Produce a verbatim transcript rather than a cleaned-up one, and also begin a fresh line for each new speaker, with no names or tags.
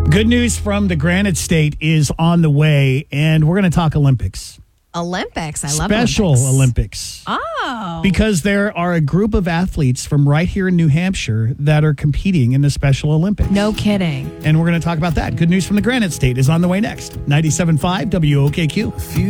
Good news from the Granite State is on the way, and we're going to talk Olympics.
Olympics. I love
Special
Olympics.
Olympics.
Oh.
Because there are a group of athletes from right here in New Hampshire that are competing in the Special Olympics.
No kidding.
And we're going to talk about that. Good news from the Granite State is on the way next. ninety-seven point five W O K Q.